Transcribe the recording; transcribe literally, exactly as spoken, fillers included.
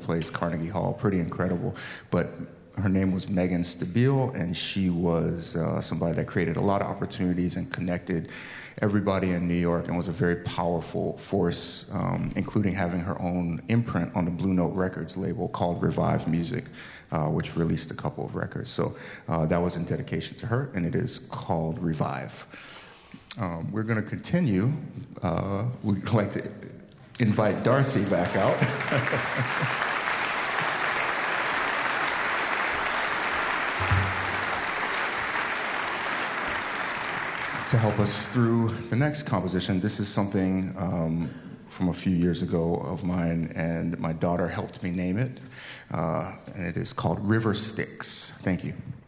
place, Carnegie Hall, pretty incredible. But her name was Megan Stabile, and she was uh, somebody that created a lot of opportunities and connected everybody in New York, and was a very powerful force, um, including having her own imprint on the Blue Note Records label called Revive Music, uh, which released a couple of records. So uh, that was in dedication to her, and it is called Revive. Um, we're going to continue. Uh, we'd like to invite Darcy back out. To help us through the next composition. This is something um, from a few years ago of mine, and my daughter helped me name it. Uh, and it is called River Styx. Thank you.